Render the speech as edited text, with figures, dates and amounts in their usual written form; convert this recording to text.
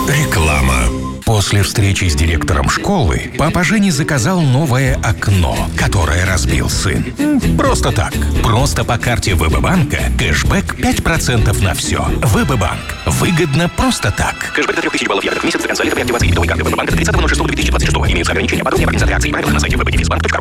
Реклама. После встречи с директором школы папа Жени заказал новое окно, которое разбил сын. Просто так. Просто по карте ВБ-банка кэшбэк 5% на все. ВБ-банк. Выгодно просто так. Кэшбэк до 3000 баллов евро в месяц до конца лета при активации дебетовой карты ВБ-банка до 30.06.2026. Имеются ограничения. Подробнее об организации акции и правила на сайте www.bank.ru.